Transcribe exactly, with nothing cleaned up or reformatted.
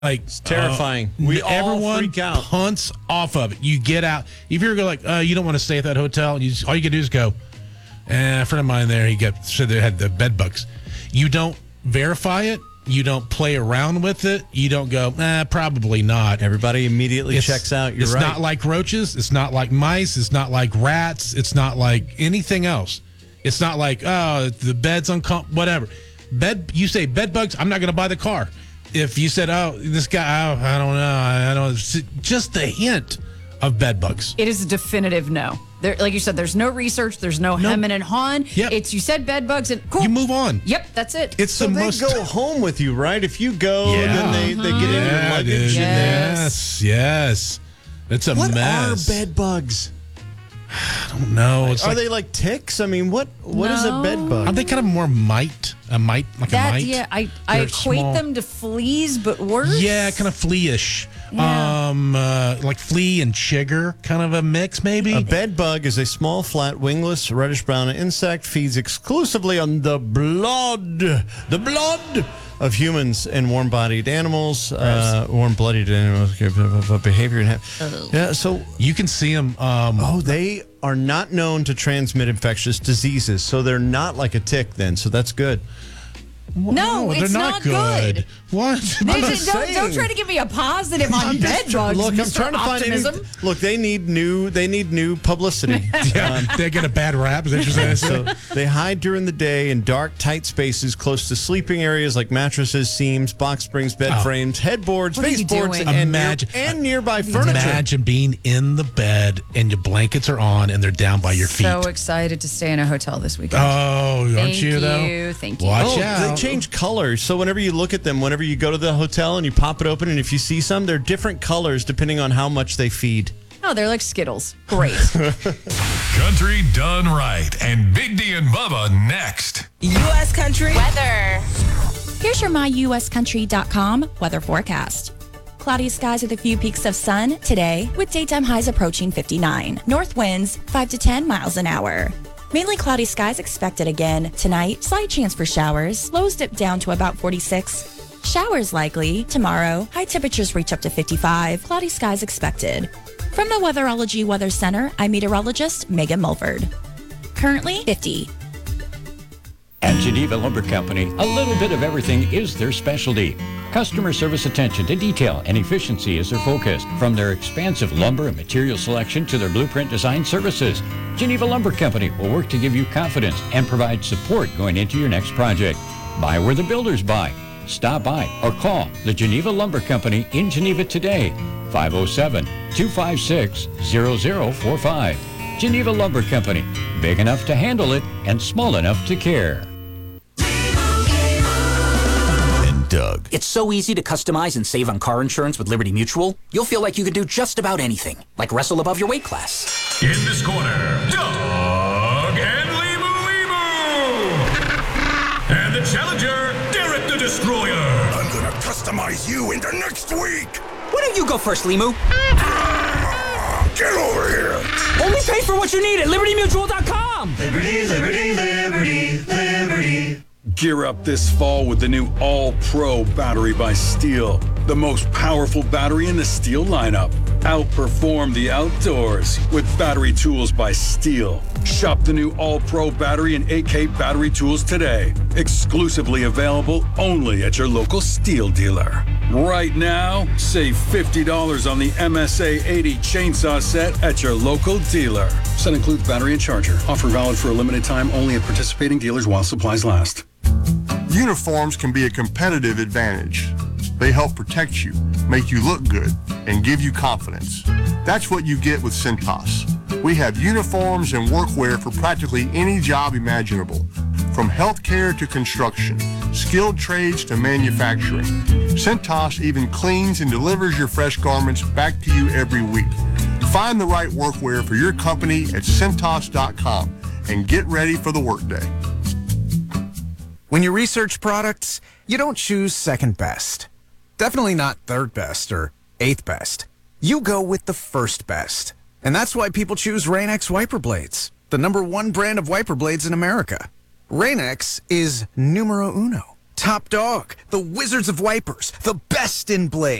Like it's terrifying. Uh, we all everyone freak out. punts off of it. You get out. If you're like, uh, you don't want to stay at that hotel, you just, all you can do is go. And a friend of mine there, he got said they had the bed bugs. You don't verify it. You don't play around with it. You don't go, eh, probably not. Everybody immediately it's, checks out. You're it's right. not like roaches. It's not like mice. It's not like rats. It's not like anything else. It's not like, oh, the bed's uncom- whatever. Bed. You say bed bugs, I'm not going to buy the car. If you said, oh, this guy, oh, I don't know. I don't just a hint of bed bugs. It is a definitive no. There, like you said, there's no research. There's no nope. hemming and hawing. Yep. It's you said bed bugs and cool. You move on. Yep, that's it. It's so the they most. go home with you, right? If you go, yeah. then they, they get yeah, into your luggage. Yes. yes, yes. It's a what mess. What are bed bugs? I don't know. It's are like, they like ticks? I mean, what what no. is a bed bug? Are they kind of more mite? A mite, like that, a mite? Yeah, I, I They're equate small. them to fleas, but worse. Yeah, kind of flea-ish. Yeah. Um, uh, like flea and chigger, kind of a mix, maybe. A bed bug is a small, flat, wingless, reddish-brown insect. Feeds exclusively on the blood, the blood of humans and warm-bodied animals, uh, warm-blooded animals. Behavior and ha- yeah. So you can see them. Um, oh, they are not known to transmit infectious diseases, so they're not like a tick. Then, so that's good. No, they're it's not, not good. good. What? They I'm just, don't, don't saying. try to give me a positive on I'm bed just- bugs. Look, I'm Mister trying to find any, Optimism. look. They need new. They need new publicity. Yeah, they get a bad rap. Is that what you're saying? So they hide during the day in dark, tight spaces close to sleeping areas like mattresses, seams, box springs, bed Oh. frames, headboards, What are you baseboards, doing? and, near, Imagine- and nearby furniture. Imagine being in the bed and your blankets are on and they're down by your feet. So excited to stay in a hotel this weekend. Oh, aren't Thank you, though? you, thank you. Watch Oh, out. they change colors. So whenever you look at them, whenever you go to the hotel and you pop it open, and if you see some, they're different colors depending on how much they feed. Oh, they're like Skittles. Great. Country done right. And Big D and Bubba next. U S Country Weather. Here's your my U S country dot com weather forecast. Cloudy skies with a few peaks of sun today, with daytime highs approaching fifty-nine. North winds five to ten miles an hour. Mainly cloudy skies expected again tonight. Slight chance for showers. Lows dip down to about forty-six. Showers likely tomorrow. High temperatures reach up to fifty-five. Cloudy skies expected. From the Weatherology Weather Center, I'm meteorologist Megan Mulford. Currently fifty. At Geneva Lumber Company, a little bit of everything is their specialty. Customer service attention to detail and efficiency is their focus. From their expansive lumber and material selection to their blueprint design services, Geneva Lumber Company will work to give you confidence and provide support going into your next project. Buy where the builders buy. Stop by or call the Geneva Lumber Company in Geneva today, five oh seven, two five six, zero zero four five. Geneva Lumber Company, big enough to handle it and small enough to care. And Doug. It's so easy to customize and save on car insurance with Liberty Mutual. You'll feel like you can do just about anything, like wrestle above your weight class. In this corner, Doug and Limu Limu. And the challenger, Derek the Destroyer. I'm gonna customize you into next week. Why don't you go first, Limu? Get over here. Only pay for what you need at Liberty Mutual dot com. Liberty, liberty, liberty, liberty. Gear up this fall with the new All-Pro battery by Steel. The most powerful battery in the Steel lineup. Outperform the outdoors with battery tools by Steel. Shop the new All-Pro battery and A K battery tools today. Exclusively available only at your local Steel dealer. Right now, save fifty dollars on the M S A eighty chainsaw set at your local dealer. Set includes battery and charger. Offer valid for a limited time only at participating dealers while supplies last. Uniforms can be a competitive advantage. They help protect you, make you look good, and give you confidence. That's what you get with Cintas. We have uniforms and workwear for practically any job imaginable, from healthcare to construction, skilled trades to manufacturing. Cintas even cleans and delivers your fresh garments back to you every week. Find the right workwear for your company at Cintas dot com and get ready for the workday. When you research products, you don't choose second best. Definitely not third best or eighth best. You go with the first best. And that's why people choose Rain-X wiper blades, the number one brand of wiper blades in America. Rain-X is numero uno. Top Dog, the Wizards of Wipers, the best in blades.